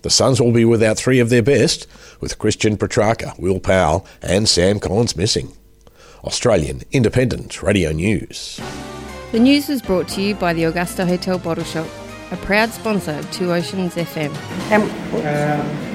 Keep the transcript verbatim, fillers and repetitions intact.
The Suns will be without three of their best, with Christian Petrarca, Will Powell and Sam Collins missing. Australian Independent Radio News. The news was brought to you by the Augusta Hotel Bottle Shop, a proud sponsor of Two Oceans F M. Um, um.